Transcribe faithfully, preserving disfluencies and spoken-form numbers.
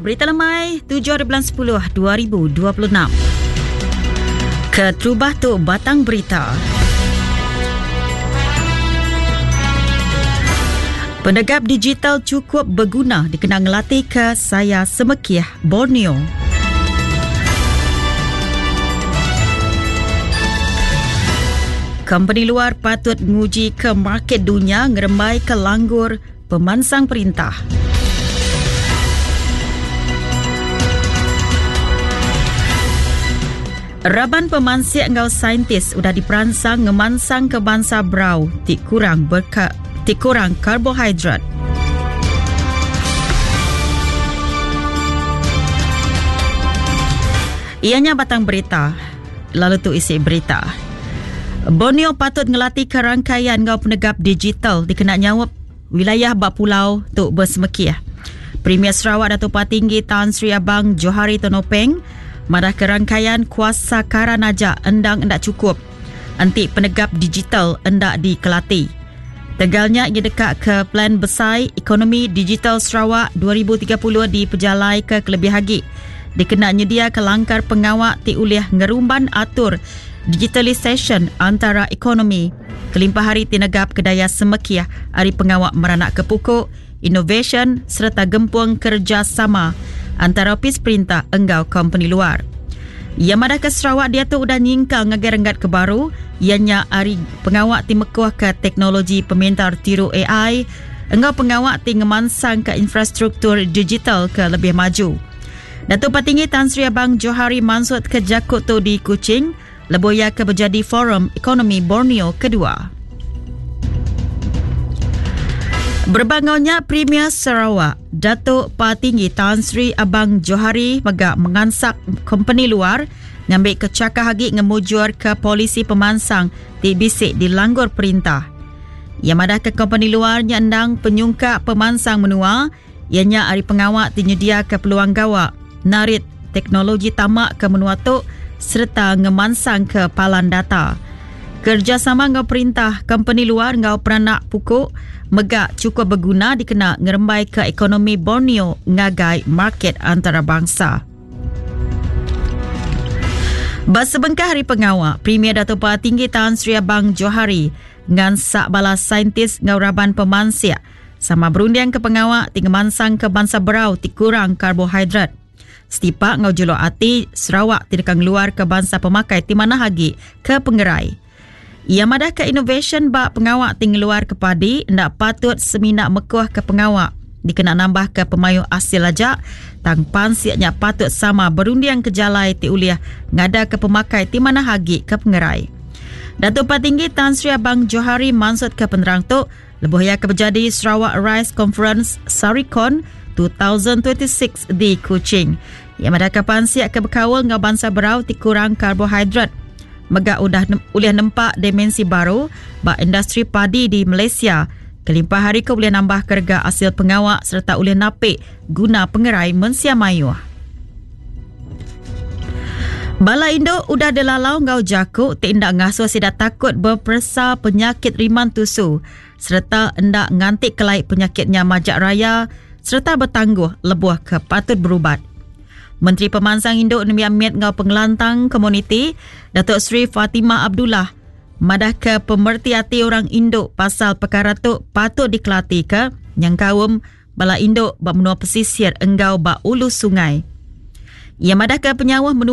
Berita Lemai tujuh hari bulan sepuluh dua ribu dua puluh enam. Ketrubah tu batang berita. Penegap digital cukup berguna dikenang latih ke saya Semekiah, Borneo. Company luar patut menguji ke market dunia ngerembai ke langgur pemansang perintah. Raban pemansiak ngau saintis sudah diperansang ngemansang ke bangsa brau tik kurang berka, tik kurang karbohidrat. Ianya batang berita, lalu tu isi berita. Borneo patut ngelatih ke rangkaian ngau penegap digital dikena nyawap wilayah bak pulau tu bersemekiah. Premier Sarawak Datuk Patinggi Tan Sri Abang Johari Tonopeng madah ke rangkaian kuasa kara najak endang endak cukup. Anti penegap digital endak dikelati. Tegalnya ia dekat ke plan besar ekonomi digital Sarawak dua ribu tiga puluh di pejalai ke kelebih hagi. Dikena nyedia ke langkar pengawak ti uliah ngerumban atur digitalisation antara ekonomi. Kelimpah hari tinegap kedaya Semekiah hari pengawak meranak ke pokok, innovation serta gempuang kerjasama antara opis perintah enggau company luar. Ia madah ke Sarawak dia tu udah nyingkal ngagai-renggat ke baru, ianya hari pengawak ti mekuah ke teknologi pemintar tiru A I, enggau pengawak ti ngemansang ke infrastruktur digital ke lebih maju. Datuk Patinggi Tan Sri Abang Johari mansut ke Jakut tu di Kuching, leboya ke berjadi Forum Ekonomi Borneo kedua. Berbangaunya Premier Sarawak, Datuk Patinggi Tan Sri Abang Johari megak mengansak company luar ngambil kecakah hagi ngemujur ke polisi pemansang di bisik di langgur perintah. Ia madah ke company luar nyandang penyungka pemansang menua, ianya hari pengawak tinyedia ke peluang gawak, narit teknologi tamak ke menua tu serta ngemansang ke palan data. Kerjasama ngau perintah company luar ngau peranak pukuk megak cukup berguna dikena ngerembai ke ekonomi Borneo ngagai market antarabangsa. Basebengkah hari pengawak, Premier Datuk Patinggi Tan Sri Abang Johari ngan sak bala saintis ngau raban pemansiak sama berundian ke pengawak ti ngemansang ke bangsa berau ti kurang karbohidrat. Setipak ngau julok ati Sarawak ti dekang luar ke bangsa pemakai ti mana hagi ke penggerai. Ia madah ke innovation bak pengawak tinggi luar ke padi, ndak patut seminak mekuah ke pengawak. Dikena nambah ke pemayuh asil ajak, tang pansiaknya patut sama berundiang ke jalai ti uliah ngada ke pemakai ti mana hagi ke pengerai. Datuk Patinggi Tan Sri Abang Johari mansut ke penerang tu, lebohya ke berjadi Sarawak Rice Conference Sarikon dua ribu dua puluh enam di Kuching. Ia madah ke pansiak ke berkawal ngau bangsa berau ti kurang karbohidrat. Megak udah uliah nempak dimensi baru bak industri padi di Malaysia. Kelimpah hari ke boleh nambah kerja hasil pengawak serta uliah napik guna pengerai mensia mayuh. Bala Indo udah delalau ngau jakuk ti indak ngasuh sidak takut berpersa penyakit riman tusu serta indak ngantik kelai penyakitnya majak raya serta bertangguh lebuh ke patut berubat. Menteri Pemansang Induk Nemi Amit ngau pengelantang komuniti Datuk Sri Fatimah Abdullah madah ke pemerti hati orang Induk pasal perkara tu patut dikelati ke yang kaum bala Induk bak menua pesisir enggau bak ulu sungai. Ia madah ke penyawah menua